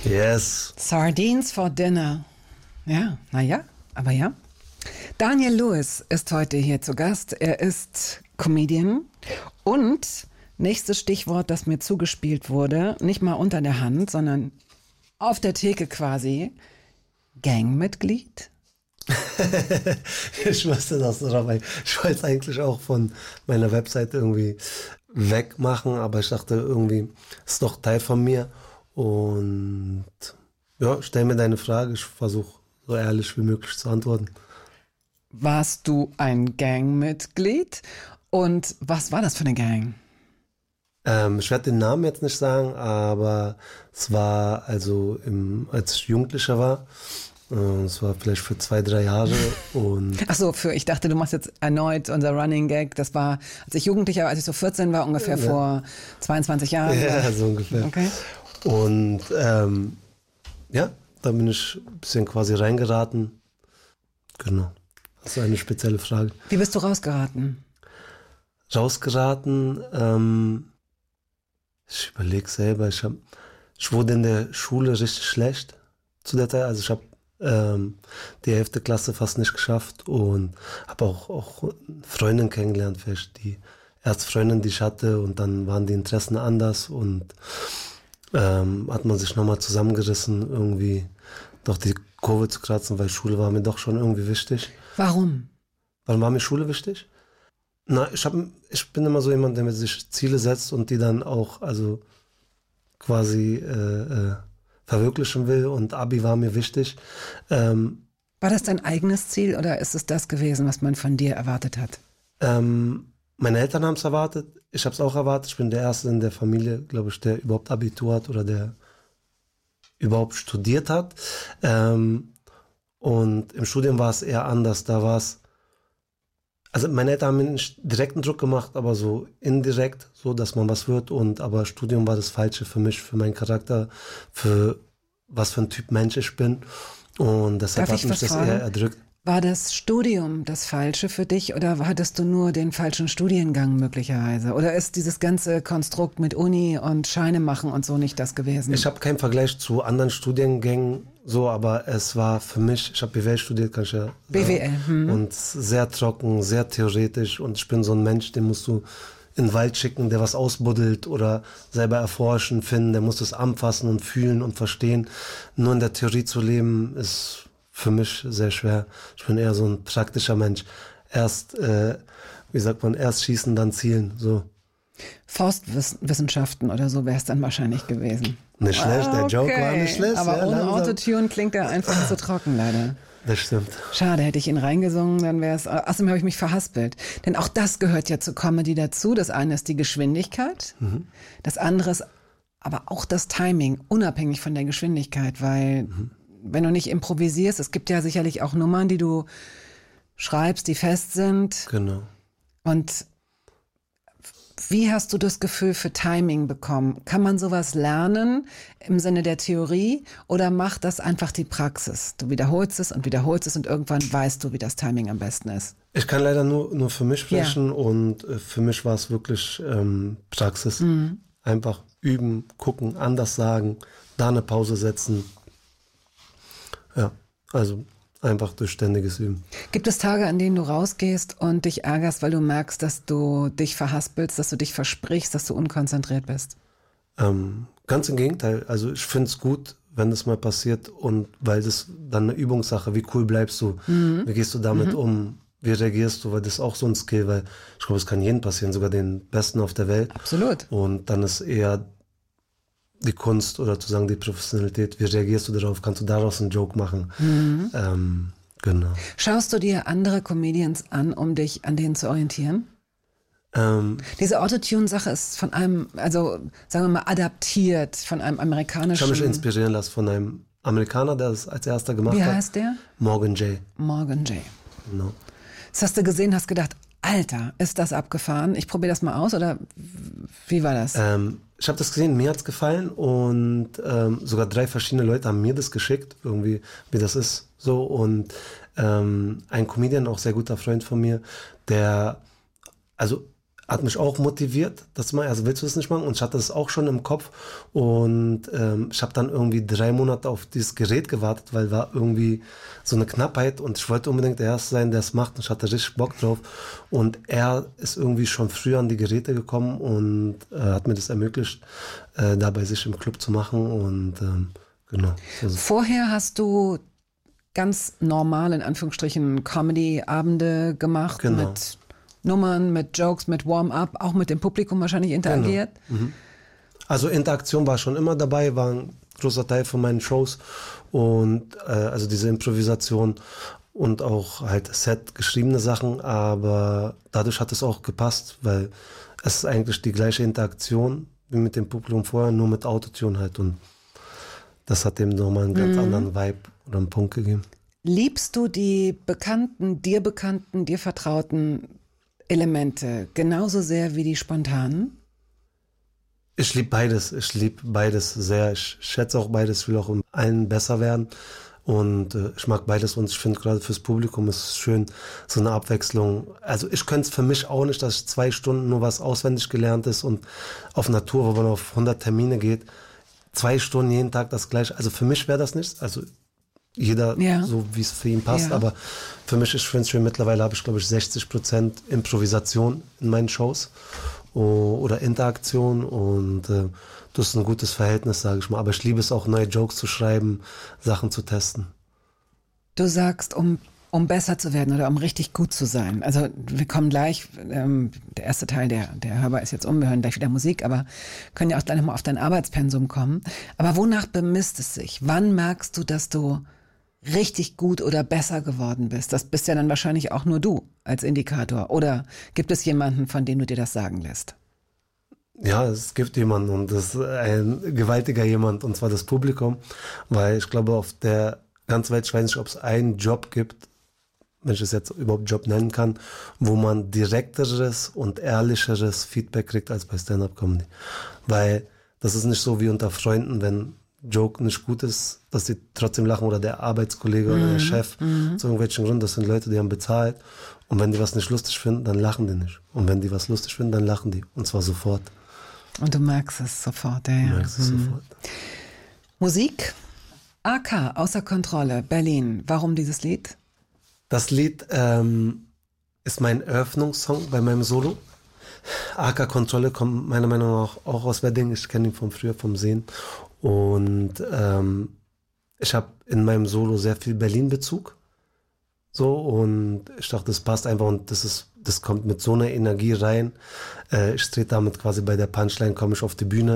Yes. Sardines for dinner. Ja, naja, aber ja. Daniel Lewis ist heute hier zu Gast. Er ist Comedian und nächstes Stichwort, das mir zugespielt wurde, nicht mal unter der Hand, sondern auf der Theke quasi, Gangmitglied? Ich wusste das dabei. Ich wollte es eigentlich auch von meiner Webseite irgendwie wegmachen, aber ich dachte irgendwie, es ist doch Teil von mir. Und ja, stell mir deine Frage, ich versuche so ehrlich wie möglich zu antworten. Warst du ein Gangmitglied? Und was war das für eine Gang? Ich werde den Namen jetzt nicht sagen, aber es war also als ich Jugendlicher war. Es war vielleicht für 2-3 Jahre und... Ach so, ich dachte, du machst jetzt erneut unser Running Gag. Das war, als ich Jugendlicher war, als ich so 14 war, ungefähr vor 22 Jahren. Ja, so ungefähr. Okay. Und ja, da bin ich ein bisschen quasi reingeraten. Genau. Das ist eine spezielle Frage. Wie bist du rausgeraten? Ich überlege selber. Ich wurde in der Schule richtig schlecht zu der Zeit. Also ich habe die 11. Klasse fast nicht geschafft und habe auch Freundin kennengelernt, vielleicht die erste Freundin, die ich hatte, und dann waren die Interessen anders und hat man sich nochmal zusammengerissen, irgendwie doch die Kurve zu kratzen, weil Schule war mir doch schon irgendwie wichtig. Warum? Warum war mir Schule wichtig? Na, ich bin immer so jemand, der mir sich Ziele setzt und die dann auch, also quasi verwirklichen will, und Abi war mir wichtig. War das dein eigenes Ziel oder ist es das gewesen, was man von dir erwartet hat? Meine Eltern haben es erwartet, ich habe es auch erwartet. Ich bin der Erste in der Familie, glaube ich, der überhaupt Abitur hat oder der überhaupt studiert hat. Und im Studium war es eher anders. Da war es, also meine Eltern haben mir nicht direkten Druck gemacht, aber so indirekt, so dass man was wird. Aber Studium war das Falsche für mich, für meinen Charakter, für was für ein Typ Mensch ich bin. Und deshalb hat mich das eher erdrückt. War das Studium das Falsche für dich oder hattest du nur den falschen Studiengang möglicherweise? Oder ist dieses ganze Konstrukt mit Uni und Scheine machen und so nicht das gewesen? Ich habe keinen Vergleich zu anderen Studiengängen, so, aber es war für mich, ich habe BWL studiert, kann ich ja sagen. BWL. Und sehr trocken, sehr theoretisch, und ich bin so ein Mensch, den musst du in den Wald schicken, der was ausbuddelt oder selber erforschen, finden, der muss es anfassen und fühlen und verstehen. Nur in der Theorie zu leben ist für mich sehr schwer. Ich bin eher so ein praktischer Mensch. Erst schießen, dann zielen, so. Forstwissenschaften oder so wäre es dann wahrscheinlich gewesen. Nicht schlecht, der Joke war nicht schlecht. Aber ja, ohne langsam. Autotune klingt er einfach zu trocken, leider. Das stimmt. Schade, hätte ich ihn reingesungen, dann wäre es... Außerdem habe ich mich verhaspelt. Denn auch das gehört ja zur Comedy dazu. Das eine ist die Geschwindigkeit, das andere ist aber auch das Timing, unabhängig von der Geschwindigkeit, weil wenn du nicht improvisierst, es gibt ja sicherlich auch Nummern, die du schreibst, die fest sind. Genau. Und wie hast du das Gefühl für Timing bekommen? Kann man sowas lernen im Sinne der Theorie oder macht das einfach die Praxis? Du wiederholst es und irgendwann weißt du, wie das Timing am besten ist. Ich kann leider nur für mich sprechen, und für mich war es wirklich Praxis. Einfach üben, gucken, anders sagen, da eine Pause setzen. Ja, also einfach durch ständiges Üben. Gibt es Tage, an denen du rausgehst und dich ärgerst, weil du merkst, dass du dich verhaspelst, dass du dich versprichst, dass du unkonzentriert bist? Ganz im Gegenteil. Also ich finde es gut, wenn das mal passiert, und weil das dann eine Übungssache, wie cool bleibst du, wie gehst du damit um, wie reagierst du, weil das ist auch so ein Skill, weil ich glaube, es kann jedem passieren, sogar den Besten auf der Welt. Absolut. Und dann ist eher die Kunst oder zu sagen die Professionalität, wie reagierst du darauf, kannst du daraus einen Joke machen. Genau. Schaust du dir andere Comedians an, um dich an denen zu orientieren? Diese Autotune-Sache ist von einem, also sagen wir mal, adaptiert von einem amerikanischen... Ich habe mich inspirieren lassen von einem Amerikaner, der es als erster gemacht hat. Wie heißt der? Morgan J. Morgan J. Genau. Das hast du gesehen, hast gedacht, Alter, ist das abgefahren? Ich probiere das mal aus, oder wie war das? Ich habe das gesehen, mir hat's gefallen, und sogar 3 verschiedene Leute haben mir das geschickt, irgendwie, wie das ist, so. Und ein Comedian, auch sehr guter Freund von mir, der, also hat mich auch motiviert, dass man, also willst du das nicht machen? Und ich hatte das auch schon im Kopf und ich habe dann irgendwie 3 Monate auf dieses Gerät gewartet, weil war irgendwie so eine Knappheit und ich wollte unbedingt der Erste sein, der es macht und ich hatte richtig Bock drauf und er ist irgendwie schon früher an die Geräte gekommen und hat mir das ermöglicht, da bei sich im Club zu machen und genau. Also, Vorher hast du ganz normal, in Anführungsstrichen, Comedy-Abende gemacht Genau. mit Nummern, mit Jokes, mit Warm-up, auch mit dem Publikum wahrscheinlich interagiert. Also Interaktion war schon immer dabei, war ein großer Teil von meinen Shows und also diese Improvisation und auch halt Set geschriebene Sachen, aber dadurch hat es auch gepasst, weil es ist eigentlich die gleiche Interaktion wie mit dem Publikum vorher, nur mit Autotune halt und das hat dem nochmal einen ganz anderen Vibe oder einen Punkt gegeben. Liebst du die bekannten, dir vertrauten Elemente genauso sehr wie die spontanen? Ich liebe beides. Ich liebe beides sehr. Ich schätze auch beides. Ich will auch in allen besser werden. Und ich mag beides. Und ich finde gerade fürs Publikum ist es schön, so eine Abwechslung. Also ich könnte es für mich auch nicht, dass ich 2 Stunden nur was auswendig gelernt ist und auf einer Tour, wo man auf 100 Termine geht, 2 Stunden jeden Tag das Gleiche. Also für mich wäre das nichts. Also jeder so, wie es für ihn passt. Ja. Aber für mich ist es schön, mittlerweile habe ich, glaube ich, 60% Improvisation in meinen Shows oder Interaktion und das ist ein gutes Verhältnis, sage ich mal. Aber ich liebe es auch, neue Jokes zu schreiben, Sachen zu testen. Du sagst, um besser zu werden oder um richtig gut zu sein. Also wir kommen gleich, der erste Teil, der hörbar ist jetzt wir hören gleich wieder Musik, aber können ja auch gleich nochmal auf dein Arbeitspensum kommen. Aber wonach bemisst es sich? Wann merkst du, dass du richtig gut oder besser geworden bist? Das bist ja dann wahrscheinlich auch nur du als Indikator. Oder gibt es jemanden, von dem du dir das sagen lässt? Ja, es gibt jemanden und das ist ein gewaltiger jemand und zwar das Publikum, weil ich glaube, auf der ganzen Welt, ich weiß nicht, ob es einen Job gibt, wenn ich es jetzt überhaupt Job nennen kann, wo man direkteres und ehrlicheres Feedback kriegt als bei Stand-Up-Comedy. Weil das ist nicht so wie unter Freunden, wenn Joke nicht gut ist, dass die trotzdem lachen oder der Arbeitskollege oder der Chef zu irgendwelchen Gründen. Das sind Leute, die haben bezahlt und wenn die was nicht lustig finden, dann lachen die nicht. Und wenn die was lustig finden, dann lachen die und zwar sofort. Und du merkst es sofort, ja. Du merkst es sofort. Musik, AK, Außer Kontrolle, Berlin. Warum dieses Lied? Das Lied ist mein Eröffnungssong bei meinem Solo. AK Kontrolle kommt meiner Meinung nach auch aus Wedding. Ich kenne ihn von früher, vom Sehen. Und ich habe in meinem Solo sehr viel Berlin-Bezug. So, und ich dachte, das passt einfach und das kommt mit so einer Energie rein. Ich trete damit quasi bei der Punchline, komme ich auf die Bühne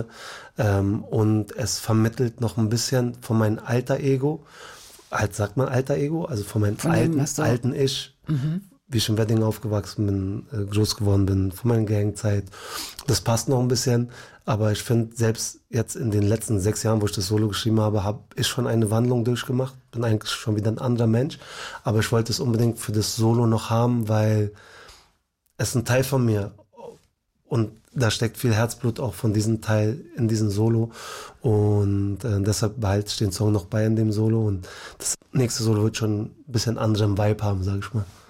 und es vermittelt noch ein bisschen von meinem alter Ego, sagt man alter Ego, also von meinem alten Ich, wie ich im Wedding aufgewachsen bin, groß geworden bin, von meiner Gangzeit. Das passt noch ein bisschen, aber ich finde, selbst jetzt in den letzten 6 Jahren, wo ich das Solo geschrieben habe ich schon eine Wandlung durchgemacht. Bin eigentlich schon wieder ein anderer Mensch, aber ich wollte es unbedingt für das Solo noch haben, weil es ein Teil von mir und da steckt viel Herzblut auch von diesem Teil in diesem Solo und deshalb behalte ich den Song noch bei in dem Solo und das nächste Solo wird schon ein bisschen anderen Vibe haben, sag ich mal.